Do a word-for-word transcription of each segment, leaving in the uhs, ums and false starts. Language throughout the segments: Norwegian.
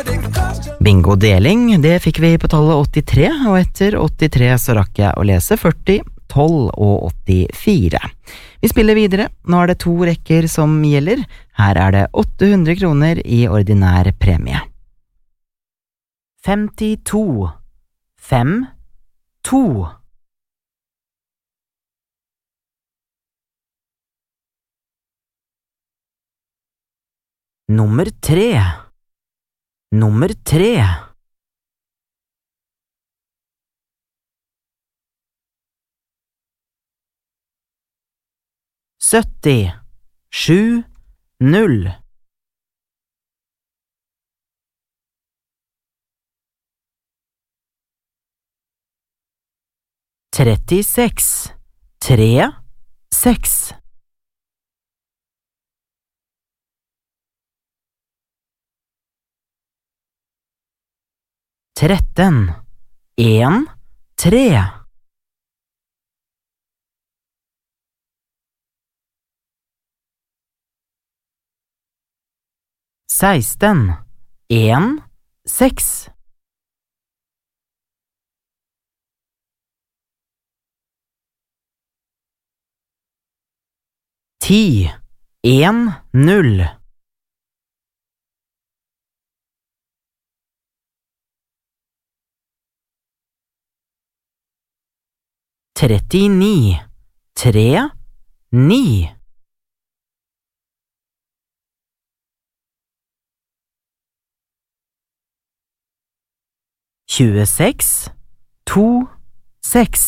Bingo-deling, det fikk vi på tallet åttitre, og etter åttitre så rakk jeg å lese førti, tolv og åttifire. Vi spiller videre, nå er det to rekker som gjelder. Her er det åtte hundre kroner i ordinær premie. femtito, fem, to. Nummer tre. Nummer tre. sytti, sju, null. trettiseks, tre, seks. tretten, en, tre. seksten, en, seks. ti, en, null. trettini, tre, ni. tjueseks, to, seks.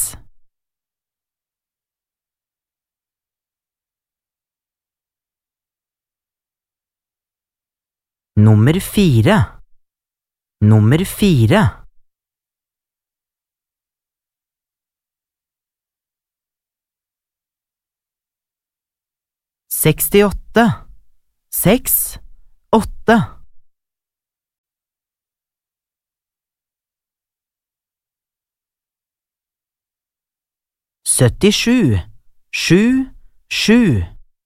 Nummer fire. Nummer fire. sekstiåtte, seks, åtte. syttisju, sju, sju.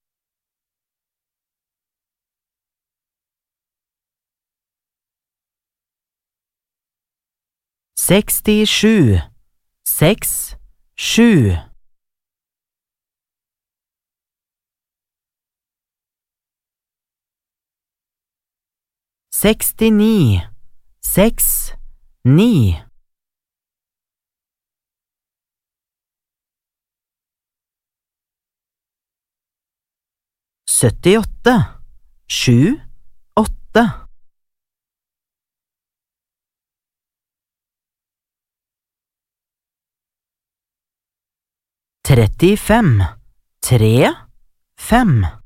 sekstisju, seks, sju. sekstini, seks, ni. syttiåtte, sju, åtte. trettifem, tre, fem.